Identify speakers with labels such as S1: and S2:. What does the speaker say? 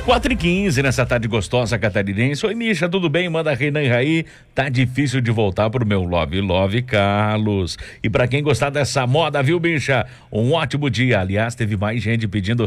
S1: 4h15 nessa tarde gostosa catarinense. Oi, Misha, tudo bem? Manda Renan e Raí. Tá difícil de voltar pro meu Love Carlos. E pra quem gostar dessa moda, viu, Misha? Um ótimo dia. Aliás, teve mais gente pedindo